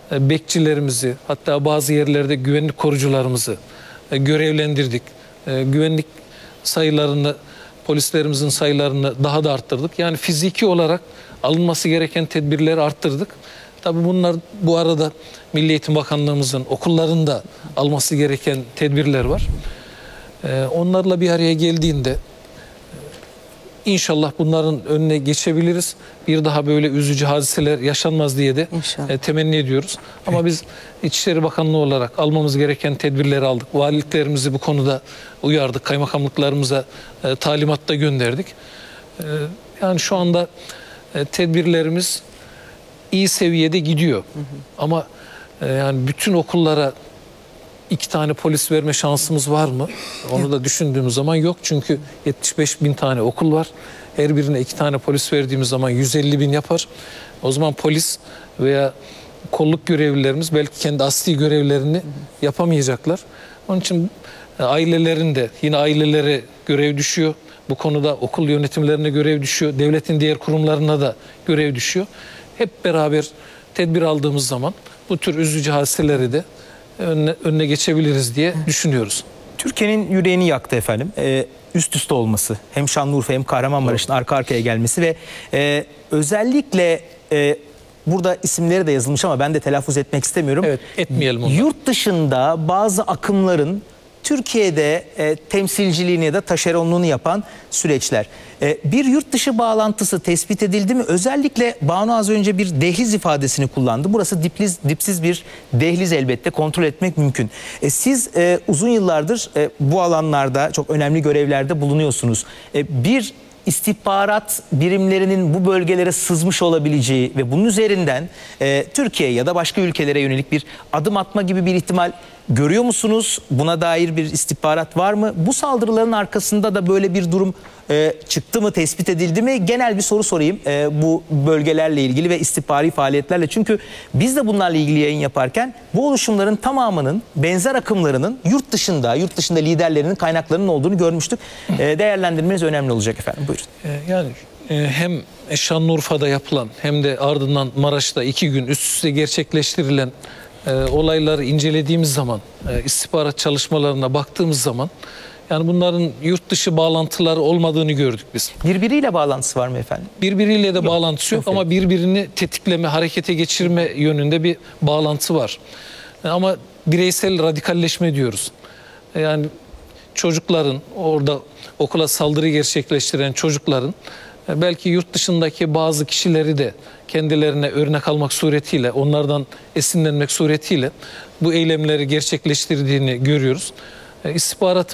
bekçilerimizi, hatta bazı yerlerde güvenlik korucularımızı görevlendirdik. Güvenlik sayılarını, polislerimizin sayılarını daha da arttırdık. Yani fiziki olarak alınması gereken tedbirleri arttırdık. Tabii bunlar bu arada Milli Eğitim Bakanlığımızın okullarında alması gereken tedbirler var. Onlarla bir araya geldiğinde İnşallah bunların önüne geçebiliriz. Bir daha böyle üzücü hadiseler yaşanmaz diye de temenni ediyoruz. Ama biz İçişleri Bakanlığı olarak almamız gereken tedbirleri aldık. Valiliklerimizi bu konuda uyardık. Kaymakamlıklarımıza talimat da gönderdik. Yani şu anda tedbirlerimiz iyi seviyede gidiyor. Ama yani bütün okullara 2 tane polis verme şansımız var mı? Onu da düşündüğümüz zaman yok. Çünkü 75.000 tane okul var. Her birine 2 tane polis verdiğimiz zaman 150.000 yapar. O zaman polis veya kolluk görevlilerimiz belki kendi asli görevlerini yapamayacaklar. Onun için ailelerin de yine ailelere görev düşüyor. Bu konuda okul yönetimlerine görev düşüyor. Devletin diğer kurumlarına da görev düşüyor. Hep beraber tedbir aldığımız zaman bu tür üzücü hadiseleri de önüne geçebiliriz diye düşünüyoruz. Türkiye'nin yüreğini yaktı efendim. Üst üste olması. Hem Şanlıurfa hem Kahramanmaraş'ın arka arkaya gelmesi ve özellikle burada isimleri de yazılmış ama ben de telaffuz etmek istemiyorum. Evet, etmeyelim onları. Yurt dışında bazı akımların Türkiye'de temsilciliğini ya da taşeronluğunu yapan süreçler. Bir yurt dışı bağlantısı tespit edildi mi? Özellikle Banu az önce bir dehliz ifadesini kullandı. Burası dipsiz bir dehliz, elbette kontrol etmek mümkün. Siz uzun yıllardır bu alanlarda çok önemli görevlerde bulunuyorsunuz. Bir istihbarat birimlerinin bu bölgelere sızmış olabileceği ve bunun üzerinden Türkiye ya da başka ülkelere yönelik bir adım atma gibi bir ihtimal görüyor musunuz? Buna dair bir istihbarat var mı? Bu saldırıların arkasında da böyle bir durum çıktı mı, tespit edildi mi? Genel bir soru sorayım bu bölgelerle ilgili ve istihbari faaliyetlerle. Çünkü biz de bunlarla ilgili yayın yaparken bu oluşumların tamamının benzer akımlarının yurt dışında liderlerinin, kaynaklarının olduğunu görmüştük. Değerlendirmeniz önemli olacak efendim. Buyurun. Yani hem Şanlıurfa'da yapılan hem de ardından Maraş'ta 2 gün üst üste gerçekleştirilen olayları incelediğimiz zaman, istihbarat çalışmalarına baktığımız zaman yani bunların yurt dışı bağlantıları olmadığını gördük biz. Birbiriyle bağlantısı var mı efendim? Birbiriyle de bağlantısı yok ama birbirini tetikleme, harekete geçirme yönünde bir bağlantı var. Ama bireysel radikalleşme diyoruz. Yani çocukların, orada okula saldırı gerçekleştiren çocukların belki yurt dışındaki bazı kişileri de kendilerine örnek almak suretiyle, onlardan esinlenmek suretiyle bu eylemleri gerçekleştirdiğini görüyoruz. İstihbarat